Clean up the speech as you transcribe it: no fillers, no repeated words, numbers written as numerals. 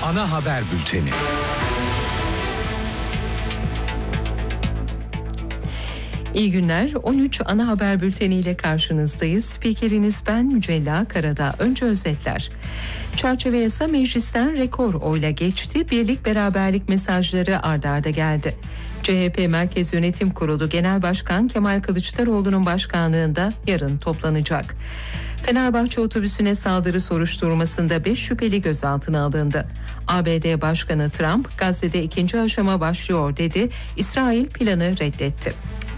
ana haber bülteni. İyi günler. 13 ana haber bülteniyle karşınızdayız. Spikeriniz ben Mücella Karadağ. Önce özetler. Çerçeve yasa meclisten rekor oyla geçti. Birlik beraberlik mesajları ard arda geldi. CHP Merkez Yönetim Kurulu Genel Başkan Kemal Kılıçdaroğlu'nun başkanlığında yarın toplanacak. Fenerbahçe otobüsüne saldırı soruşturmasında 5 şüpheli gözaltına alındı. ABD Başkanı Trump, Gazze'de ikinci aşama başlıyor dedi. İsrail planı reddetti.